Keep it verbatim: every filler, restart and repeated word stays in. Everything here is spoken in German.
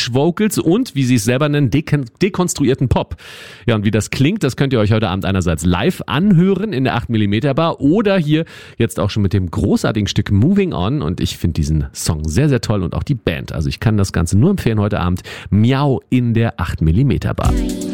Beach-Vocals und, wie sie es selber nennen, dekon- dekonstruierten Pop. Ja, und wie das klingt, das könnt ihr euch heute Abend einerseits live anhören in der acht Millimeter Bar oder hier jetzt auch schon mit dem großartigen Stück Moving On. Und ich finde diesen Song sehr, sehr toll und auch die Band. Also ich kann das Ganze nur empfehlen heute Abend. Miau in der acht Millimeter Bar.